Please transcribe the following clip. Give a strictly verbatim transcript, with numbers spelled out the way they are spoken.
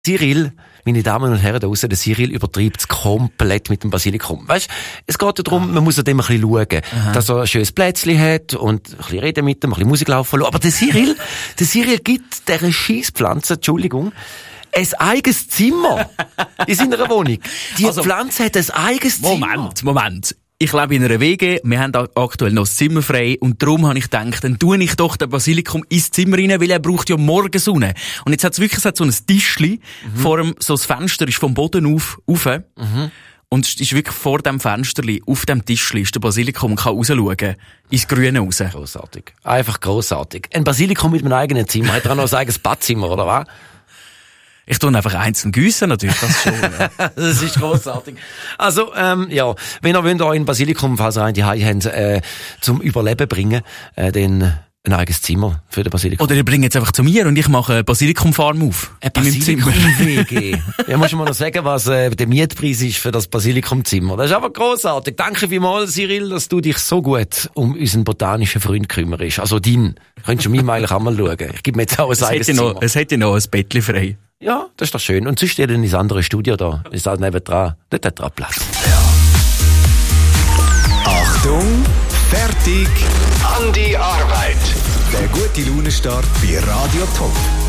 Cyril, meine Damen und Herren da draussen, der Cyril übertreibt es komplett mit dem Basilikum. Weißt, es geht ja darum, man muss an dem ein bisschen schauen, Aha. dass er ein schönes Plätzchen hat und ein bisschen reden mit ihm, ein bisschen Musik laufen lassen. Aber der Cyril, der Cyril gibt dieser Scheisspflanze, Entschuldigung, ein eigenes Zimmer in seiner Wohnung. Die also, Pflanze hat ein eigenes Zimmer. Moment, Moment. Ich lebe in einer W G, wir haben aktuell noch das Zimmer frei und darum habe ich gedacht, dann tue ich doch den Basilikum ins Zimmer rein, weil er braucht ja Morgensonne. Und jetzt hat es wirklich so ein Tischli, mhm. vor dem, so das Fenster ist vom Boden auf, auf mhm. und es ist wirklich vor dem Fensterli, auf dem Tischli ist der Basilikum und kann rausschauen, ins Grüne raus. Grossartig. Einfach grossartig. Ein Basilikum mit einem eigenen Zimmer, hat er auch noch ein eigenes Badzimmer, oder was? Ich tue einfach einzeln gießen, natürlich, das schon. Ja. Das ist grossartig. Also, ähm, ja, wenn ihr wollt, euren Basilikum, falls ihr einen zu Hause habt, äh, zum Überleben bringen, äh, dann ein eigenes Zimmer für den Basilikum. Oder ihr bringt jetzt einfach zu mir und ich mache eine Basilikum-Farm auf. Ein Basilikum-W G. Ja, musst du mal noch sagen, was äh, der Mietpreis ist für das Basilikum-Zimmer. Das ist aber grossartig. Danke vielmals, Cyril, dass du dich so gut um unseren botanischen Freund kümmerst. Also dein. Könntest du mir eigentlich auch mal schauen. Ich gebe mir jetzt auch ein eigenes Zimmer. Es hätte noch ein Bettchen frei. Ja, das ist doch schön. Und sonst steht dann ins andere Studio da. Ist da nebendran. Dort hat er Platz. Ja. Achtung, fertig, an die Arbeit. Der gute Launenstart bei Radio Top.